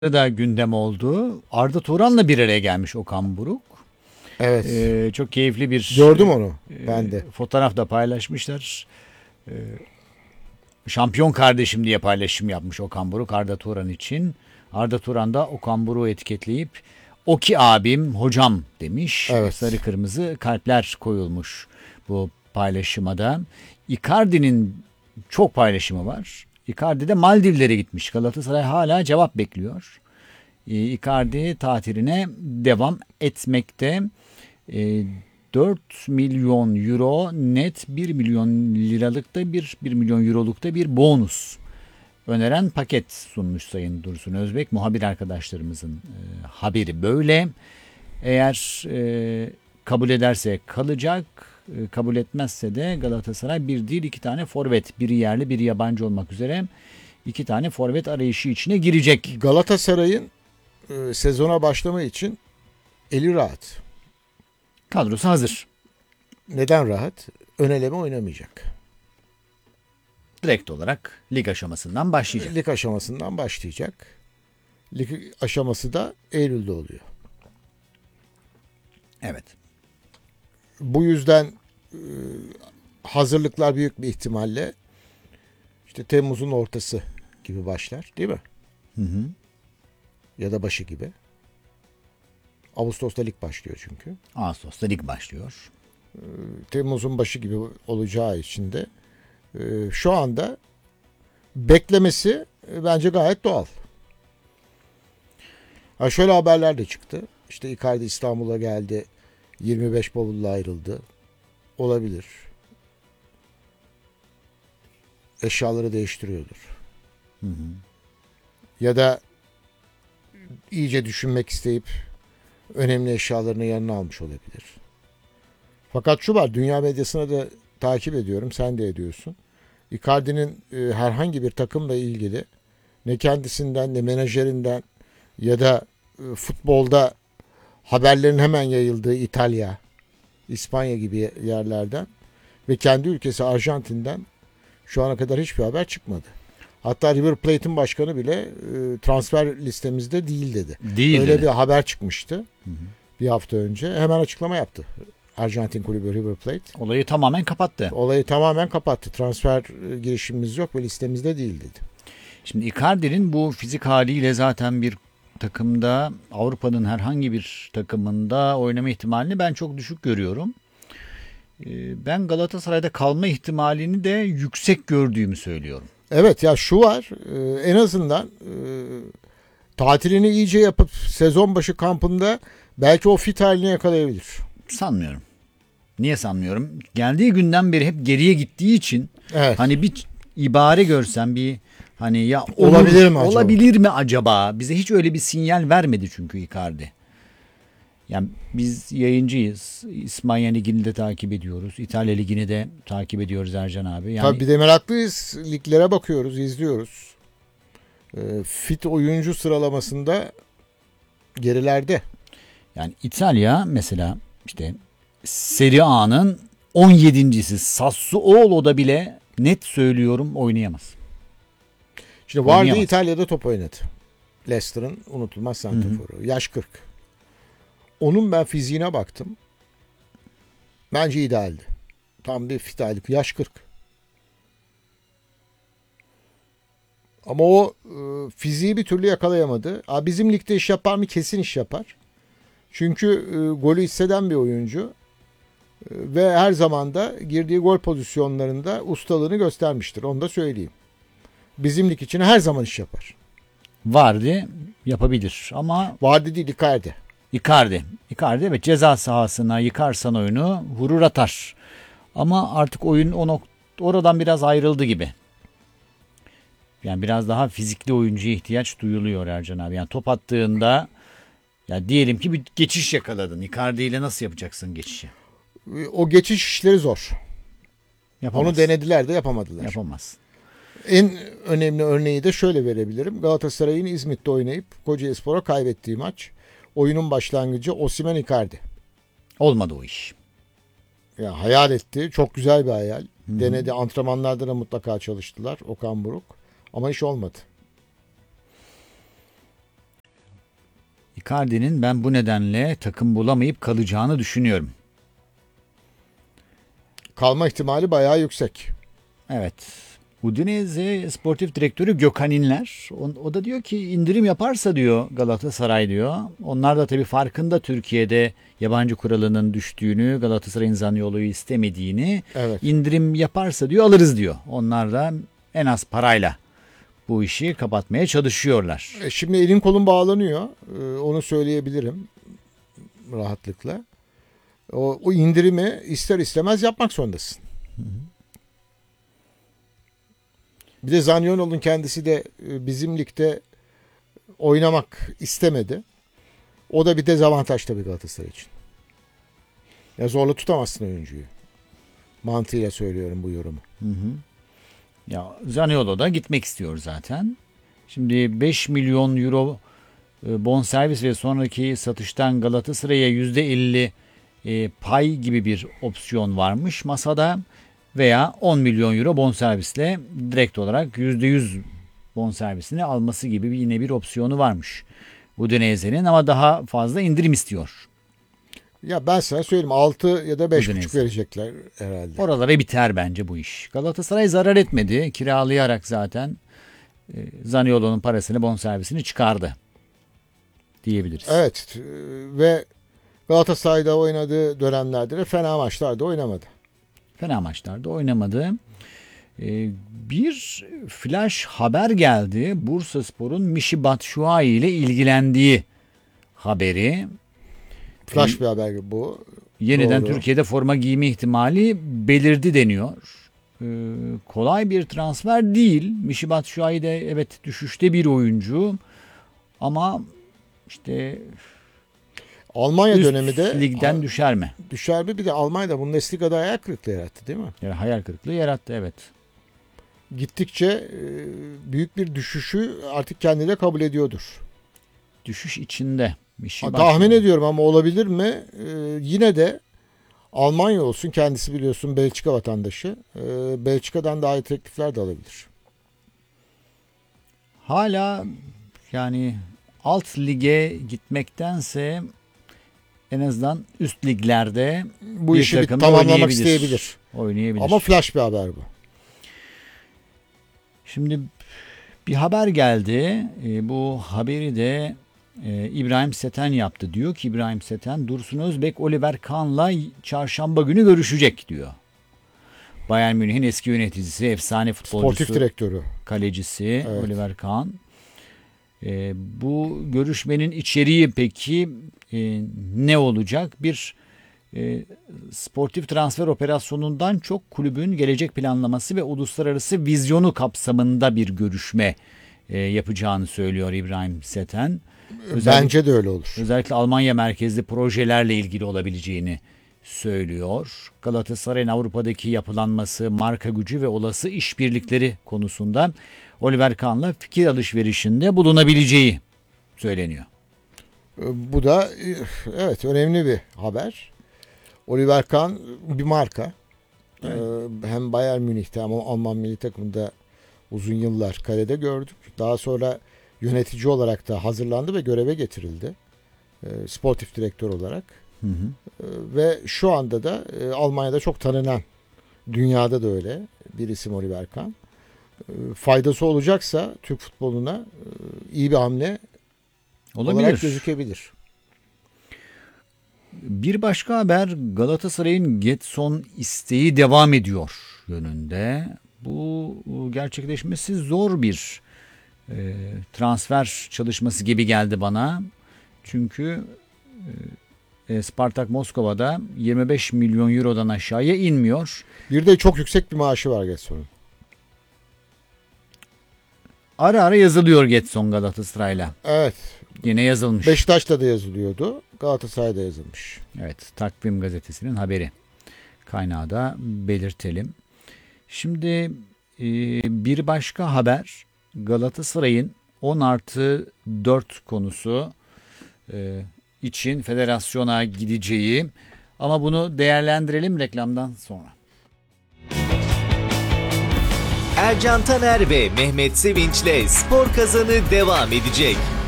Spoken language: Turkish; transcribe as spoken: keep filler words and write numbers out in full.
da gündem oldu. Arda Turan'la bir araya gelmiş Okan Buruk. Evet. Ee, çok keyifli bir Gördüm onu e, ben de. fotoğraf da paylaşmışlar. Ee, şampiyon kardeşim diye paylaşım yapmış Okan Buruk Arda Turan için. Arda Turan da Okan Buruk'u etiketleyip "Oki abim, hocam" demiş. Evet. Sarı kırmızı kalpler koyulmuş bu paylaşıma da. Icardi'nin çok paylaşımı var. Icardi de Maldivlere gitmiş. Galatasaray hala cevap bekliyor. Icardi tatiline devam etmekte. dört milyon euro net bir milyon liralıkta bir bir milyon eurolukta bir bonus öneren paket sunmuş Sayın Dursun Özbek. Muhabir arkadaşlarımızın e, haberi böyle. Eğer e, kabul ederse kalacak, e, kabul etmezse de Galatasaray bir değil iki tane forvet, biri yerli biri yabancı olmak üzere iki tane forvet arayışı içine girecek. Galatasaray'ın e, sezona başlama için eli rahat. Kadrosu hazır. Neden rahat? Ön eleme oynamayacak. Direkt olarak lig aşamasından başlayacak. Lig aşamasından başlayacak. Lig aşaması da Eylül'de oluyor. Evet. Bu yüzden e, hazırlıklar büyük bir ihtimalle işte Temmuz'un ortası gibi başlar, değil mi? Hı hı. Ya da başı gibi. Ağustos'ta lig başlıyor çünkü. Ağustos'ta lig başlıyor. Temmuz'un başı gibi olacağı için de e, şu anda beklemesi e, bence gayet doğal. Ha şöyle haberler de çıktı. İşte Icardi İstanbul'a geldi. yirmi beş bavulla ayrıldı. Olabilir. Eşyaları değiştiriyordur. Hı hı. Ya da iyice düşünmek isteyip önemli eşyalarını yanına almış olabilir. Fakat şu var, dünya medyasına da takip ediyorum, sen de ediyorsun. Icardi'nin e, herhangi bir takımla ilgili ne kendisinden ne menajerinden ya da e, futbolda haberlerin hemen yayıldığı İtalya, İspanya gibi yerlerden ve kendi ülkesi Arjantin'den şu ana kadar hiçbir haber çıkmadı. Hatta River Plate'in başkanı bile e, transfer listemizde değil dedi. Değil Öyle dedi. bir haber çıkmıştı Hı hı. bir hafta önce. Hemen açıklama yaptı. Arjantin kulübü River Plate. Olayı tamamen kapattı. Olayı tamamen kapattı. Transfer e, girişimimiz yok ve listemizde değil dedi. Şimdi Icardi'nin bu fizik haliyle zaten bir takımda, Avrupa'nın herhangi bir takımında oynama ihtimalini ben çok düşük görüyorum. Ee, Ben Galatasaray'da kalma ihtimalini de yüksek gördüğümü söylüyorum. Evet ya şu var, e, en azından e, tatilini iyice yapıp sezon başı kampında belki o fit halini yakalayabilir. Sanmıyorum. Niye sanmıyorum? Geldiği günden beri hep geriye gittiği için Evet. hani bir ibare görsem bir hani ya olur, Olabilir mi acaba? olabilir mi acaba? Bize hiç öyle bir sinyal vermedi çünkü Icardi. Yani biz yayıncıyız. İspanya Ligi'ni de takip ediyoruz. İtalya Ligi'ni de takip ediyoruz Ercan abi. Yani Tabii bir de meraklıyız. Liglere bakıyoruz, izliyoruz. E, fit oyuncu sıralamasında gerilerde. Yani İtalya mesela işte Serie A'nın on yedincisi Sassuolo'da bile net söylüyorum oynayamaz. Şimdi vardı, Oynayamaz. İtalya'da top oynadı. Leicester'ın unutulmaz santraforu. Yaş kırk. Onun ben fiziğine baktım. Bence idealdi. Tam bir fit aylık. Yaş kırk. Ama o e, fiziği bir türlü yakalayamadı. Aa, bizim ligde iş yapar mı? Kesin iş yapar. Çünkü e, golü hisseden bir oyuncu. E, ve her zaman da girdiği gol pozisyonlarında ustalığını göstermiştir. Onu da söyleyeyim. Bizim lig için her zaman iş yapar. Vardı yapabilir ama Vardı değil, Icardi. Icardi. Icardi evet, ceza sahasına yıkarsan oyunu vurur atar. Ama artık oyun o nok- oradan biraz ayrıldı gibi. Yani biraz daha fizikli oyuncuya ihtiyaç duyuluyor Ercan abi. Yani top attığında ya diyelim ki bir geçiş yakaladın. Icardi ile nasıl yapacaksın geçişi? E, O geçiş işleri zor. Yapamaz. Onu denediler de yapamadılar. Yapamaz. En önemli örneği de şöyle verebilirim. Galatasaray'ın İzmit'te oynayıp Kocaelispor'a kaybettiği maç. Oyunun başlangıcı Osimhen Icardi. Olmadı o iş. Ya hayal etti. Çok güzel bir hayal. Hı-hı. Denedi. Antrenmanlarda da mutlaka çalıştılar Okan Buruk. Ama iş olmadı. Icardi'nin ben bu nedenle takım bulamayıp kalacağını düşünüyorum. Kalma ihtimali bayağı yüksek. Evet. Udinese sportif direktörü Gökhan İnler. O, o da diyor ki indirim yaparsa diyor Galatasaray diyor. Onlar da tabii farkında Türkiye'de yabancı kuralının düştüğünü, Galatasaray'ın Zaniolo'yu istemediğini. Evet. İndirim yaparsa diyor alırız diyor. Onlar da en az parayla bu işi kapatmaya çalışıyorlar. E, Şimdi elin kolun bağlanıyor. E, Onu söyleyebilirim rahatlıkla. O, o indirimi ister istemez yapmak zorundasın. Hı hı. Bir de Zaniolo'nun kendisi de e, bizim ligde oynamak istemedi. O da bir dezavantaj tabii Galatasaray için. Ya zorla tutamazsın oyuncuyu. Mantığıyla söylüyorum bu yorumu. Hı hı. Ya Zaniolo da gitmek istiyor zaten. Şimdi beş milyon euro e, bonservis ve sonraki satıştan Galatasaray'a yüzde elli e, pay gibi bir opsiyon varmış masada veya on milyon euro bonservisle direkt olarak yüzde yüz bonservisini alması gibi bir, yine bir opsiyonu varmış Udinese'nin, ama daha fazla indirim istiyor. Ya ben sana söyleyeyim altı ya da beş buçuk Udinese. verecekler herhalde. Oralara biter bence bu iş. Galatasaray zarar etmedi. Kiralayarak zaten e, Zaniolo'nun parasını, bonservisini çıkardı diyebiliriz. Evet e, ve Galatasaray'da oynadığı dönemlerde de fena maçlarda oynamadı. Fena maçlarda oynamadı. E, bir flash haber geldi. Bursaspor'un Michy Batshuayi ile ilgilendiği haberi. Flash bir haber bu. Yeniden Doğru. Türkiye'de forma giyme ihtimali belirdi deniyor. Ee, kolay bir transfer değil. Michy Batshuayi de evet düşüşte bir oyuncu. Ama işte Almanya üst dönemi de ligden ha, düşer mi? düşer mi? Bir de Almanya'da Bundesliga'da hayal kırıklığı yarattı değil mi? Yani hayal kırıklığı yarattı, evet. Gittikçe e, büyük bir düşüşü artık kendi de kabul ediyordur. Düşüş içinde. Michy Ha, tahmin Batshuayi. ediyorum ama olabilir mi? E, yine de Almanya olsun, kendisi biliyorsun Belçika vatandaşı. E, Belçika'dan daha iyi teklifler de alabilir. Hala yani alt lige gitmektense en azından üst liglerde Bu bir işi bir takımda tamamlamak oynayabilir. isteyebilir. Oynayabilir. Ama flash bir haber bu. Şimdi bir haber geldi. E, bu haberi de e, İbrahim Seten yaptı. Diyor ki İbrahim Seten, Dursun Özbek Oliver Kahn'la çarşamba günü görüşecek diyor. Bayern Münih'in eski yöneticisi, efsane futbolcusu, Sportif direktörü. kalecisi Evet. Oliver Kahn. E, bu görüşmenin içeriği peki e, ne olacak? Bir e, sportif transfer operasyonundan çok kulübün gelecek planlaması ve uluslararası vizyonu kapsamında bir görüşme e, yapacağını söylüyor İbrahim Seten. Özellikle, Bence de öyle olur. özellikle Almanya merkezli projelerle ilgili olabileceğini söylüyor. Galatasaray'ın Avrupa'daki yapılanması, marka gücü ve olası işbirlikleri konusunda Oliver Kahn'la fikir alışverişinde bulunabileceği söyleniyor. Bu da evet önemli bir haber. Oliver Kahn bir marka. Evet. Ee, Hem Bayern Münih'te ama Alman milli takımında uzun yıllar kalede gördük. Daha sonra yönetici olarak da hazırlandı ve göreve getirildi. Ee, Sportif direktör olarak. Hı hı. Ee, Ve şu anda da e, Almanya'da çok tanınan, dünyada da öyle bir isim Oliver Kahn. Ee, Faydası olacaksa Türk futboluna e, iyi bir hamle Olabilir. olarak gözükebilir. Bir başka haber, Galatasaray'ın Getson isteği devam ediyor yönünde. Bu gerçekleşmesi zor bir e, transfer çalışması gibi geldi bana. Çünkü e, Spartak Moskova'da yirmi beş milyon eurodan aşağıya inmiyor. Bir de çok yüksek bir maaşı var Getson'un. Ara ara yazılıyor Getson Galatasaray'la. Evet. Yine yazılmış. Beşiktaş'ta da yazılıyordu. Galatasaray'da yazılmış. Evet, Takvim Gazetesi'nin haberi. Kaynağı da belirtelim. Şimdi e, bir başka haber, Galatasaray'ın on artı dört konusu e, için federasyona gideceği, ama bunu değerlendirelim reklamdan sonra. Ercan Taner ve Mehmet Sevinç'le Spor Kazanı devam edecek.